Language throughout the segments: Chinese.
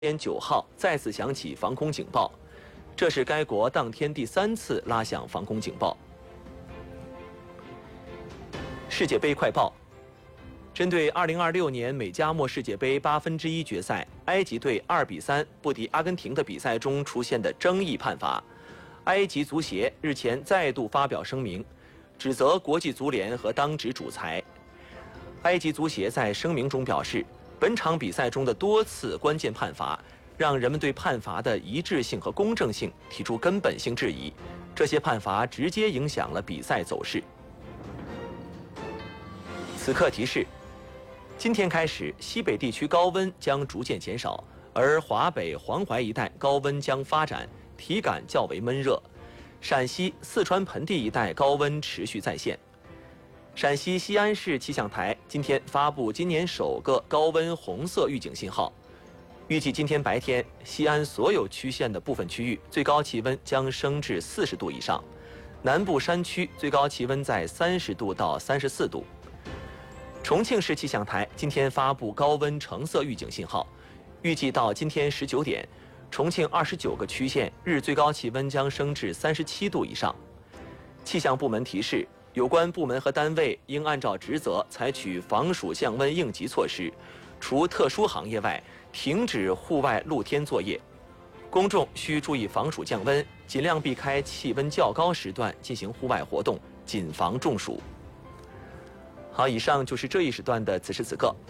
天9号再次响起防空警报，这是该国当天第3次拉响防空警报。世界杯快报：针对2026年美加墨世界杯1/8决赛，埃及队2比3不敌阿根廷的比赛中出现的争议判罚，埃及足协日前再度发表声明，指责国际足联和当值主裁。埃及足协在声明中表示，本场比赛中的多次关键判罚，让人们对判罚的一致性和公正性提出根本性质疑。这些判罚直接影响了比赛走势。此刻提示：今天开始，西北地区高温将逐渐减少，而华北、黄淮一带高温将发展，体感较为闷热。陕西、四川盆地一带高温持续再现。陕西西安市气象台今天发布今年首个高温红色预警信号，预计今天白天西安所有区县的部分区域最高气温将升至40度以上，南部山区最高气温在30度到34度。重庆市气象台今天发布高温橙色预警信号，预计到今天19点，重庆29个区县日最高气温将升至37度以上。气象部门提示，有关部门和单位应按照职责采取防暑降温应急措施，除特殊行业外，停止户外露天作业。公众需注意防暑降温，尽量避开气温较高时段进行户外活动，谨防中暑。好，以上就是这一时段的此时此刻。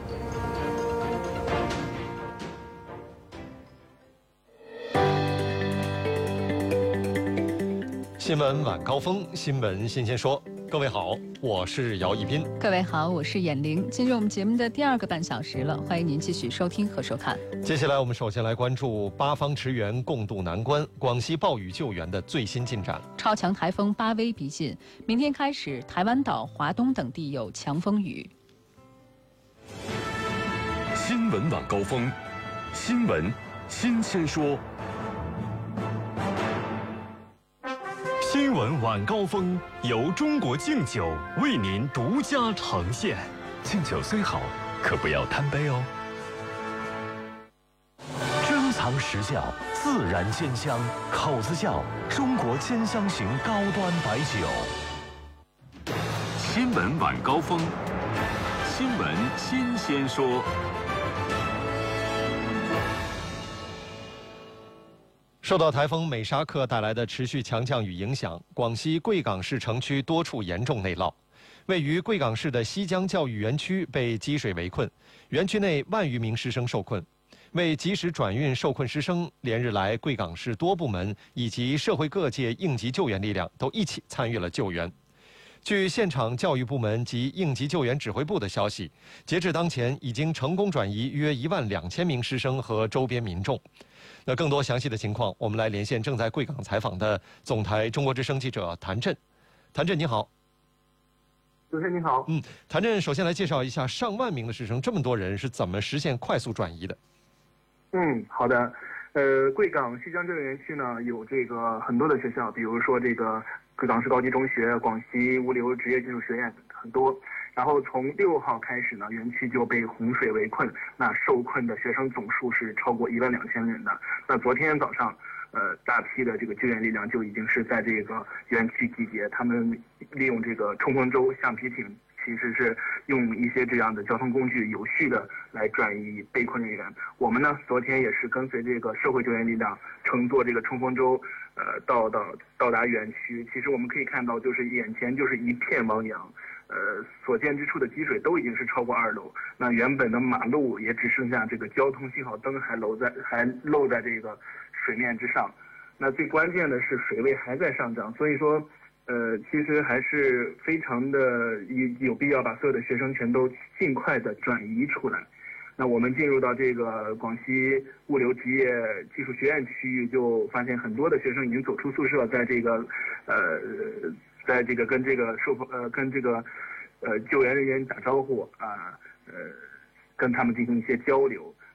新闻晚高峰，新闻新鲜说。各位好，我是姚一斌。 各位好，我是闫玲。进入我们节目的第2个半小时了，欢迎您继续收听和收看。 接下来我们首先来关注8方驰援共度难关，广西暴雨救援的最新进展。 超强台风巴威逼近，明天开始，台湾岛、华东等地有强风雨。 新闻晚高峰，新闻新鲜说。新闻晚高峰由中国敬酒为您独家呈现。敬酒虽好，可不要贪杯哦。珍藏实窖，自然鲜香，口子窖中国兼香型高端白酒。新闻晚高峰，新闻新鲜说。 受到台风美沙克带来的持续强降雨影响，广西贵港市城区多处严重内涝。位于贵港市的西江教育园区被积水围困，园区内万余名师生受困。为及时转运受困师生，连日来贵港市多部门以及社会各界应急救援力量都一起参与了救援。据现场教育部门及应急救援指挥部的消息，截至当前，已经成功转移约12000名师生和周边民众。那更多详细的情况，我们来连线正在贵港采访的总台中国之声记者谭震。谭震，你好。 主持人你好。 谭震，首先来介绍一下上万名的师生，这么多人是怎么实现快速转移的？ 好的。贵港西江教育园区呢，有这个很多的学校，比如说这个贵港市高级中学、广西物流职业技术学院很多。然后从6号开始呢，园区就被洪水围困，那受困的学生总数是超过12000人的。那昨天早上，大批的这个救援力量就已经是在这个园区集结，他们利用这个冲锋舟、橡皮艇，其实是用一些这样的交通工具，有序的来转移被困人员。我们呢，昨天也是跟随这个社会救援力量，乘坐这个冲锋舟，到达园区。其实我们可以看到，就是眼前就是一片汪洋。所见之处的积水都已经是超过2楼，那原本的马路也只剩下这个交通信号灯还露在这个水面之上。那最关键的是水位还在上涨，所以说，其实还是非常的有必要把所有的学生全都尽快的转移出来。那我们进入到这个广西物流职业技术学院区域，就发现很多的学生已经走出宿舍，在这个跟这个救援人员打招呼啊，跟他们进行一些交流。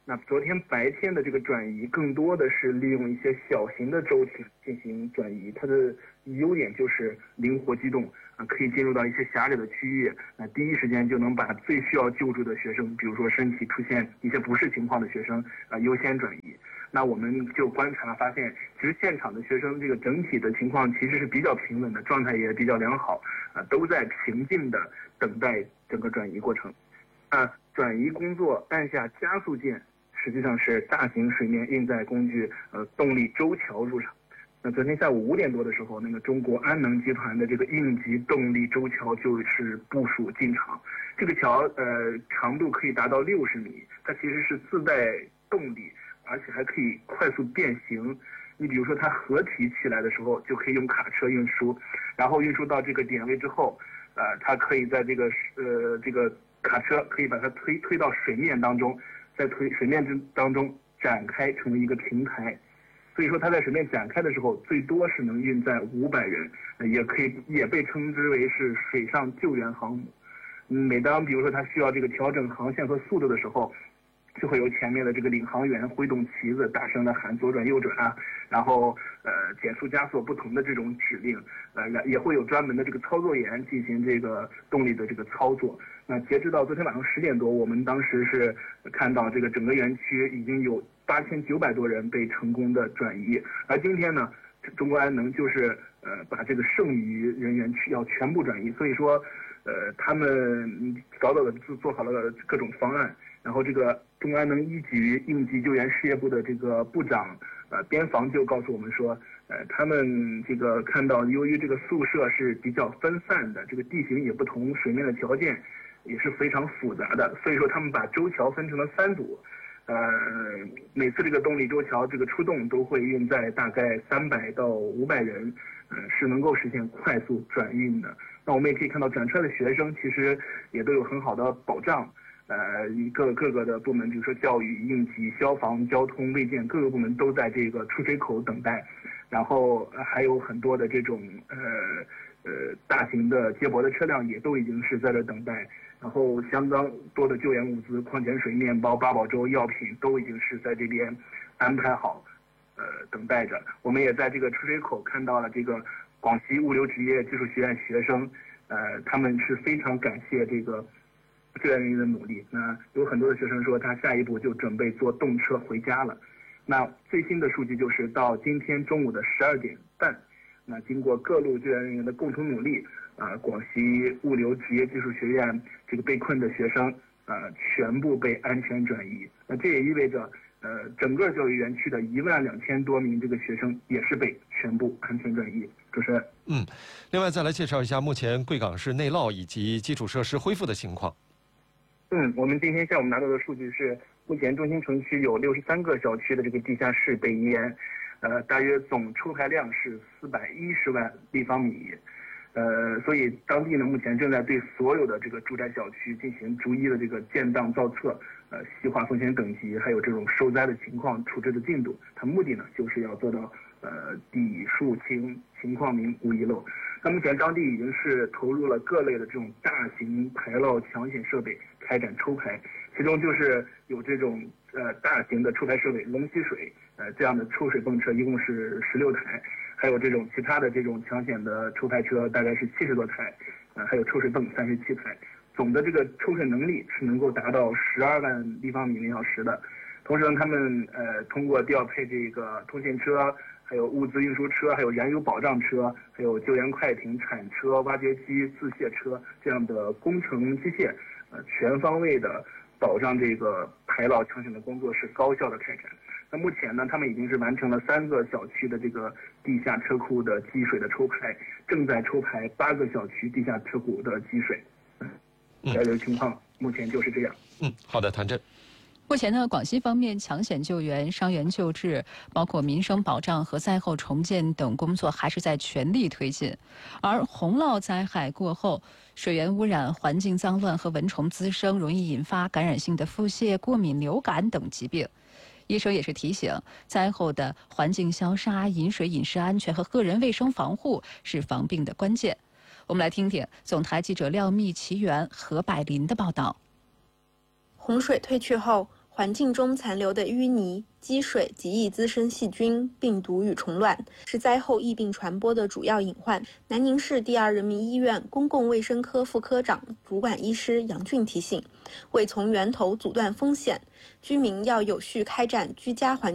那昨天白天的这个转移更多的是利用一些小型的舟艇进行转移，它的优点就是灵活机动可以进入到一些狭窄的区域，第一时间就能把最需要救助的学生，比如说身体出现一些不适情况的学生优先转移。那我们就观察发现，其实现场的学生这个整体的情况其实是比较平稳的，状态也比较良好，都在平静的等待整个转移过程。转移工作按下加速键，实际上是大型水面运载工具动力舟桥入场。那昨天下午5点多的时候，那个中国安能集团的这个应急动力舟桥就是部署进场。这个桥长度可以达到60米，它其实是自带动力，而且还可以快速变形。你比如说它合体起来的时候，就可以用卡车运输，然后运输到这个点位之后，它可以在这个卡车可以把它推到水面当中，在水面当中展开成为一个平台。所以说它在水面展开的时候，最多是能运载500人，也被称之为是水上救援航母。每当比如说它需要这个调整航线和速度的时候，就会由前面的这个领航员挥动旗子，大声的喊左转右转然后减速加速不同的这种指令，也会有专门的这个操作员进行这个动力的这个操作。那截止到昨天晚上10点多，我们当时是看到这个整个园区已经有8900多人被成功的转移，而今天呢，中国安能就是把这个剩余人员要全部转移，所以说他们早早的做好了各种方案。然后这个中国安能一级应急救援事业部的这个部长边防就告诉我们说，他们这个看到由于这个宿舍是比较分散的，这个地形也不同，水面的条件也是非常复杂的，所以说他们把舟桥分成了3组，每次这个动力舟桥这个出动都会运载大概300到500人，是能够实现快速转运的。那我们也可以看到转出来的学生其实也都有很好的保障。各个的部门，比如说教育、应急、消防、交通、卫健各个部门都在这个出水口等待，然后还有很多的这种大型的接驳的车辆也都已经是在这等待，然后相当多的救援物资、矿泉水、面包、八宝粥、药品都已经是在这边安排好，等待着。我们也在这个出水口看到了这个广西物流职业技术学院学生，他们是非常感谢这个救援人员的努力。那有很多的学生说，他下一步就准备坐动车回家了。那最新的数据就是到今天中午的12点半，那经过各路救援人员的共同努力，广西物流职业技术学院这个被困的学生，全部被安全转移。那这也意味着，整个教育园区的12000多名这个学生也是被全部安全转移。主持人， 另外再来介绍一下目前贵港市内涝以及基础设施恢复的情况。 我们今天下午拿到的数据是，目前中心城区有63个小区的这个地下室被淹，大约总抽排量是410万立方米，所以当地呢目前正在对所有的这个住宅小区进行逐一的这个建档造册，细化风险等级，还有这种受灾的情况处置的进度。它目的呢就是要做到底数清，情况明，无遗漏。那目前当地已经是投入了各类的这种大型排涝抢险设备开展抽排，其中就是有这种大型的抽排设备龙吸水这样的抽水泵车一共是16台，还有这种其他的这种抢险的抽排车大概是70多台，还有抽水泵37台，总的这个抽水能力是能够达到12万立方米每小时的。同时呢，他们通过调配这个通信车，还有物资运输车，还有燃油保障车，还有救援快艇、铲车、挖掘机、自卸车这样的工程机械，全方位的保障这个排涝抢险的工作是高效的开展。那目前呢，他们已经是完成了3个小区的这个地下车库的积水的抽排，正在抽排8个小区地下车库的积水。这个情况目前就是这样。 好的，谭震。 目前呢，广西方面抢险救援、伤员救治，包括民生保障和灾后重建等工作还是在全力推进。而洪涝灾害过后，水源污染、环境脏乱和蚊虫滋生，容易引发感染性的腹泻、过敏、流感等疾病。医生也是提醒，灾后的环境消杀、饮水饮食安全和个人卫生防护是防病的关键。我们来听听总台记者廖密奇缘、何百林的报道。 洪水退去后， 环境中残留的淤泥、积水极易滋生细菌、病毒与虫卵，是灾后疫病传播的主要隐患。南宁市第二人民医院公共卫生科副科长、主管医师杨俊提醒，为从源头阻断风险，居民要有序开展居家环